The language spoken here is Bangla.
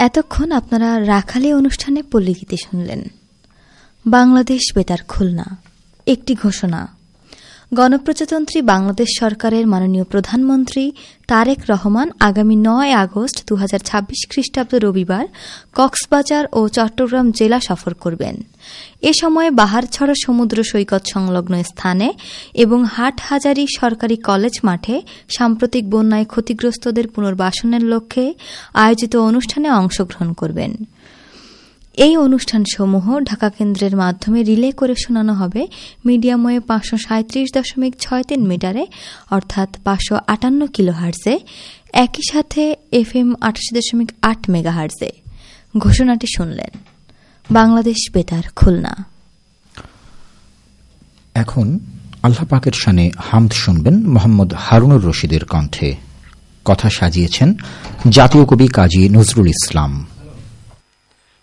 এতক্ষণ আপনারা রাখালী অনুষ্ঠানে পল্লীগীতি শুনলেন। বাংলাদেশ বেতার খুলনা। একটি ঘোষণা। গণপ্রজাতন্ত্রী বাংলাদেশ সরকারের মাননীয় প্রধানমন্ত্রী তারেক রহমান আগামী ৯ আগস্ট ২০২৬ খ্রিস্টাব্দ রবিবার কক্সবাজার ও চট্টগ্রাম জেলা সফর করবেন। এ সময় বাহারছড়া সমুদ্র সৈকত সংলগ্ন স্থানে এবং হাটহাজারী সরকারি কলেজ মাঠে সাম্প্রতিক বন্যায় ক্ষতিগ্রস্তদের পুনর্বাসনের লক্ষ্যে আয়োজিত অনুষ্ঠানে অংশগ্রহণ করবেন। এই অনুষ্ঠানসমূহ ঢাকা কেন্দ্রের মাধ্যমে রিলে করে শোনানো হবে মিডিয়াম ওয়েভ 537.63 মিটারে অর্থাৎ 558 কিলোহার্টজে, একই সাথে FM 88.8 মেগাহার্টজে। ঘোষণাটি শুনলেন। বাংলাদেশ বেতার খুলনা। এখন আল্লাহ পাকের শানে হামদ শুনবেন মোহাম্মদ হারুনুর রশিদের কণ্ঠে। কথা সাজিয়েছেন জাতীয় কবি কাজী নজরুল ইসলাম।